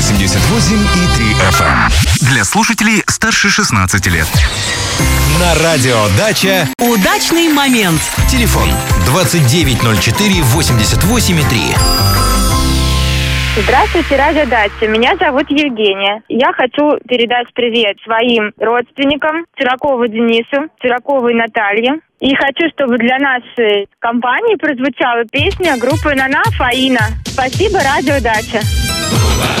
88,3 FM. Для слушателей старше 16 лет. На радио «Дача» удачный момент. Телефон 2904 88,3. Здравствуйте, радио «Дача». Меня зовут Евгения. Я хочу передать привет своим родственникам, Чуракову Денису, Чураковой Наталье. И хочу, чтобы для нашей компании прозвучала песня группы «Нана» «Фаина». Спасибо, радио «Дача».